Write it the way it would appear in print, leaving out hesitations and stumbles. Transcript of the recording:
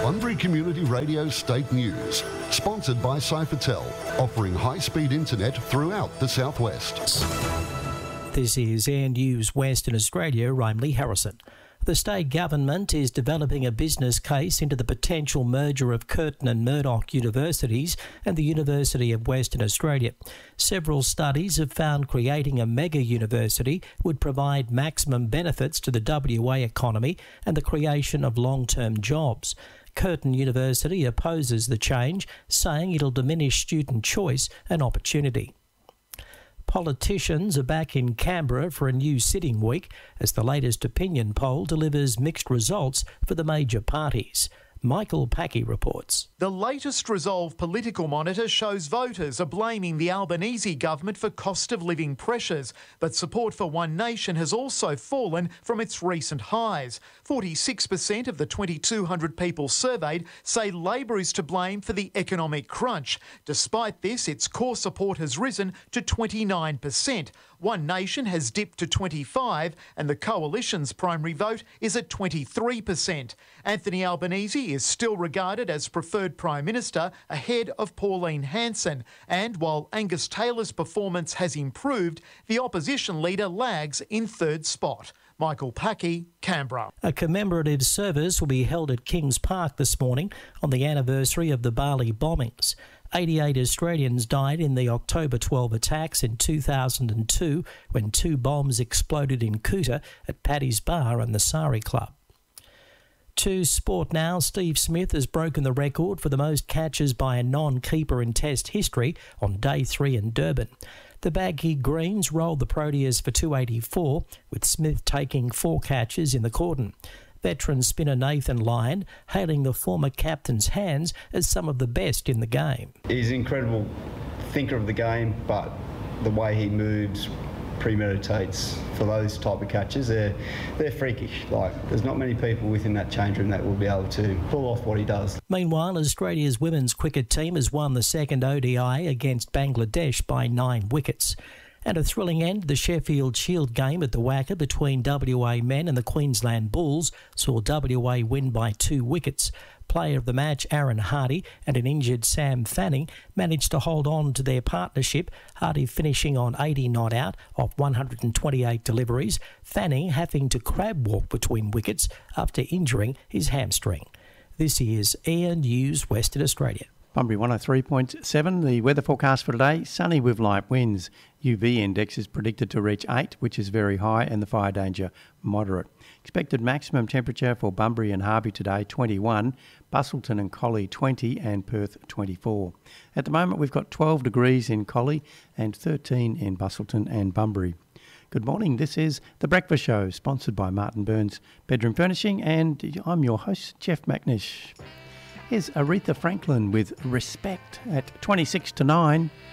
Bunbury Community Radio State News, sponsored by Cyfertel, offering high-speed internet throughout the southwest. This is Air News Western Australia. I'm Lee Harrison. The state government is developing a business case into the potential merger of Curtin and Murdoch universities and the University of Western Australia. Several studies have found creating a mega university would provide maximum benefits to the WA economy and the creation of long-term jobs. Curtin University opposes the change, saying it'll diminish student choice and opportunity. Politicians are back in Canberra for a new sitting week as the latest opinion poll delivers mixed results for the major parties. Michael Packey reports. The latest Resolve political monitor shows voters are blaming the Albanese government for cost of living pressures, but support for One Nation has also fallen from its recent highs. 46% of the 2,200 people surveyed say Labor is to blame for the economic crunch. Despite this, its core support has risen to 29%. One Nation has dipped to 25% and the Coalition's primary vote is at 23%. Anthony Albanese is still regarded as preferred Prime Minister ahead of Pauline Hanson, and while Angus Taylor's performance has improved, the opposition leader lags in third spot. Michael Packey, Canberra. A commemorative service will be held at Kings Park this morning on the anniversary of the Bali bombings. 88 Australians died in the October 12 attacks in 2002 when 2 bombs exploded in Kuta at Paddy's Bar and the Sari Club. To sport now, Steve Smith has broken the record for the most catches by a non-keeper in Test history on Day 3 in Durban. The Baggy Greens rolled the Proteas for 284, with Smith taking 4 catches in the cordon. Veteran spinner Nathan Lyon hailing the former captain's hands as some of the best in the game. He's an incredible thinker of the game, but the way he moves premeditates for those type of catches. They're freakish. There's not many people within that change room that will be able to pull off what he does. Meanwhile, Australia's women's cricket team has won the second ODI against Bangladesh by 9 wickets. And a thrilling end to the Sheffield Shield game at the WACA between WA men and the Queensland Bulls saw WA win by 2 wickets. Player of the match, Aaron Hardy, and an injured Sam Fanning managed to hold on to their partnership, Hardy finishing on 80 not out of 128 deliveries, Fanning having to crab walk between wickets after injuring his hamstring. This is Air News Western Australia. Bunbury 103.7, the weather forecast for today, sunny with light winds. UV index is predicted to reach 8, which is very high, and the fire danger moderate. Expected maximum temperature for Bunbury and Harvey today, 21, Busselton and Collie 20 and Perth 24. At the moment we've got 12 degrees in Collie and 13 in Busselton and Bunbury. Good morning, this is The Breakfast Show, sponsored by Martin Burns Bedroom Furnishing, and I'm your host, Jeff McNish. Here's Aretha Franklin with Respect at 26 to 9.